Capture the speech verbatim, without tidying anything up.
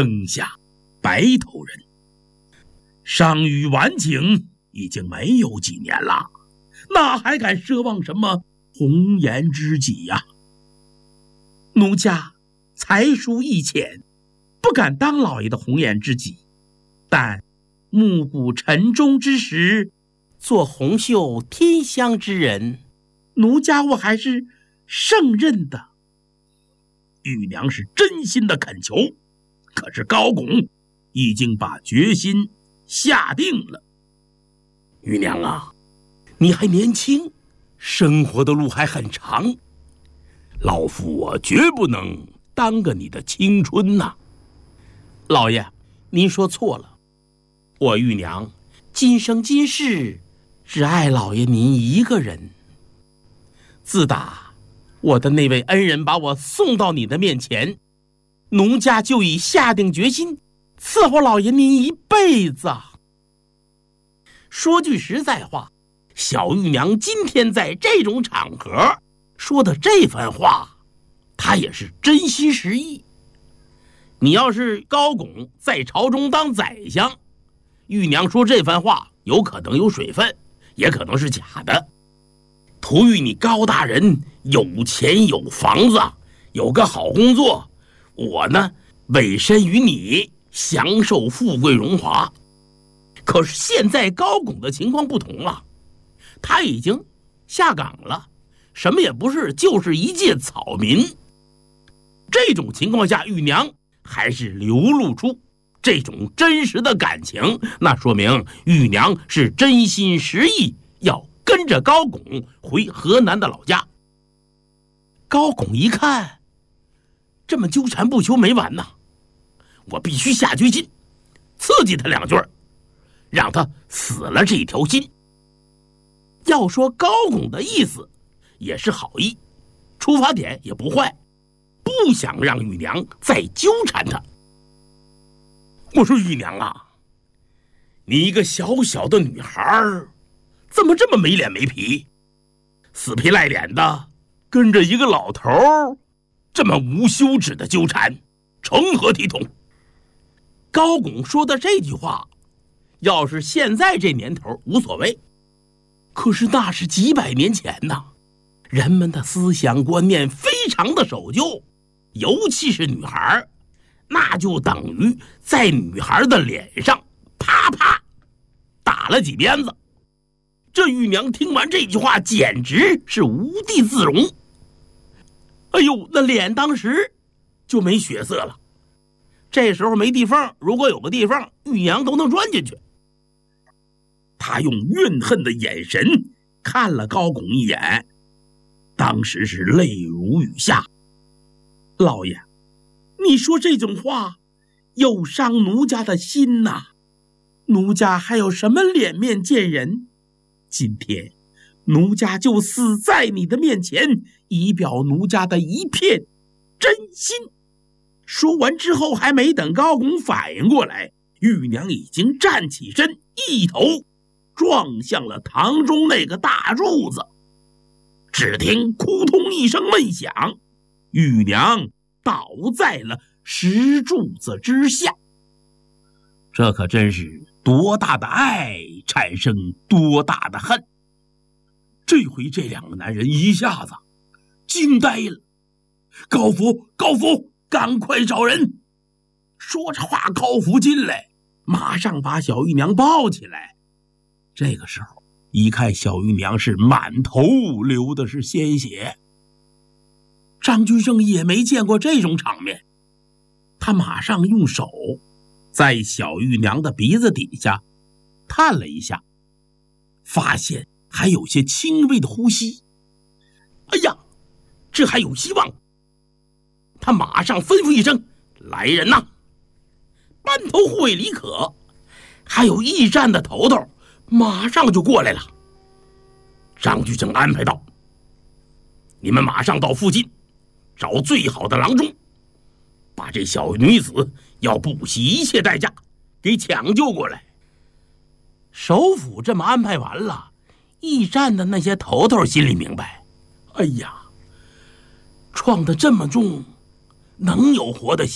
灯下白头人。伤于晚景已经没有几年了，哪还敢奢望什么红颜知己呀？奴家才疏意浅，不敢当老爷的红颜知己，但暮鼓晨钟之时， 做红袖添香之人， 奴家我还是胜任的。玉娘是真心的恳求，可是高拱已经把决心下定了。 玉娘啊，你还年轻，生活的路还很长，老夫我绝不能耽搁你的青春呐。老爷，您说错了，我玉娘今生今世只爱老爷您一个人。自打我的那位恩人把我送到你的面前，奴家就已下定决心伺候老爷您一辈子。说句实在话，小玉娘今天在这种场合说的这番话，她也是真心实意。你要是高拱在朝中当宰相，玉娘说这番话有可能有水分，也可能是假的。图遇你高大人有钱有房子，有个好工作，我呢委身于你，享受富贵荣华。可是现在高拱的情况不同了，他已经下岗了，什么也不是，就是一介草民。这种情况下，玉娘还是流露出这种真实的感情，那说明玉娘是真心实意要跟着高拱回河南的老家。高拱一看这么纠缠不休没完呐，我必须下决心刺激他两句，让他死了这条心。要说高拱的意思也是好意，出发点也不坏，不想让玉娘再纠缠他。我说玉娘啊，你一个小小的女孩怎么这么没脸没皮，死皮赖脸的跟着一个老头这么无休止的纠缠，成何体统？高拱说的这句话要是现在这年头无所谓，可是那是几百年前呐，人们的思想观念非常的守旧，尤其是女孩，那就等于在女孩的脸上啪啪打了几鞭子。这玉娘听完这句话简直是无地自容，哎呦，那脸当时就没血色了。这时候没地缝，如果有个地缝，玉娘都能钻进去。他用怨恨的眼神看了高拱一眼，当时是泪如雨下。老爷，你说这种话有伤奴家的心呐，奴家还有什么脸面见人？今天奴家就死在你的面前，以表奴家的一片真心。说完之后，还没等高拱反应过来，玉娘已经站起身，一头撞向了堂中那个大柱子。只听扑通一声闷响，玉娘倒在了石柱子之下。这可真是多大的爱产生多大的恨。这回这两个男人一下子惊呆了。高福，高福，赶快找人！说着话，高福进来，马上把小玉娘抱起来。这个时候一看小玉娘是满头流的是鲜血，张居正也没见过这种场面，他马上用手在小玉娘的鼻子底下探了一下，发现还有些轻微的呼吸。哎呀，这还有希望！他马上吩咐一声：“来人呐！”班头护卫李可还有驿站的头头马上就过来了。张居正安排道：“你们马上到附近找最好的郎中，把这小女子要不惜一切代价给抢救过来。”首府这么安排完了，驿站的那些头头心里明白，哎呀，撞得这么重，能有活的